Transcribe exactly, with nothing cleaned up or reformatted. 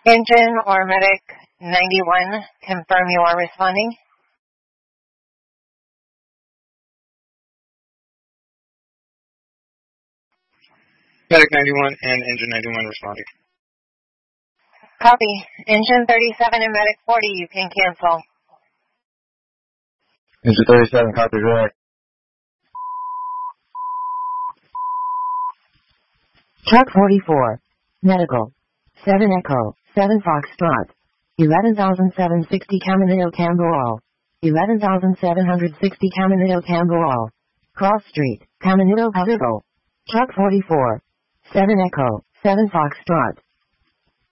Engine or Medic ninety-one, confirm you are responding. Medic ninety-one and Engine ninety-one responding. Copy. Engine thirty-seven and Medic forty, you can cancel. Engine thirty-seven, copy direct. Truck forty-four. Medical. seven Echo. seven Foxtrot. eleven thousand seven hundred sixty Caminito Camberwell. eleven thousand seven hundred sixty Caminito Camberwell. Cross Street, Caminito Padugo. Truck forty-four. seven Echo. seven Foxtrot.